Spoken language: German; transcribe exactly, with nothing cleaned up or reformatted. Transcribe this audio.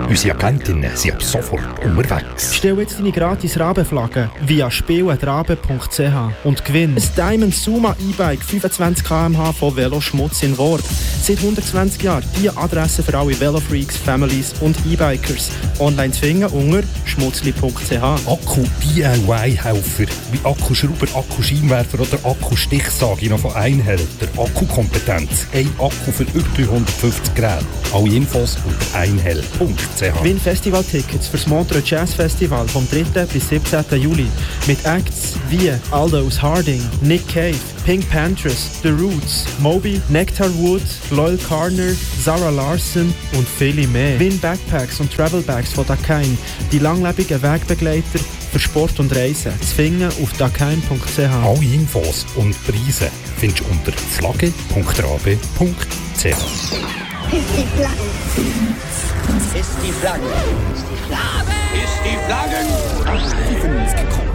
Unsere Agentinnen sind ab sofort unterwegs. Stell jetzt deine gratis Rabenflagge via spiel at rabe punkt c h und gewinn ein Diamond Suma E-Bike fünfundzwanzig Kilometer pro Stunde von Veloschmutz in Worb. Seit hundertzwanzig Jahren die Adresse für alle Velofreaks, Families und E-Bikers. Online zu finden unter schmutzli punkt c h. Akku-D I Y-Helfer wie Akkuschrauber, Akkuscheinwerfer oder Akkustichsage noch von Einhelter. Akkukompetenz. Ein Akku für über dreihundertfünfzig Geräte. Alle Infos unter einhell punkt c h. Win Festival-Tickets fürs Montreux Jazz Festival vom dritten bis siebzehnten Juli mit Acts wie Aldous Harding, Nick Cave, Pink Panthers, The Roots, Moby, Nectar Wood, Loyal Carner, Zara Larson und viele mehr. Win Backpacks und Travel Bags von Dakine, die langlebigen Wegbegleiter für Sport und Reisen. Zu finden auf dakine punkt c h. Alle Infos und Preise findest du unter flagge punkt rabe punkt c h. Ist die Flagge. Ist die Flagge. Ist die Flagge. Ist die Flagge.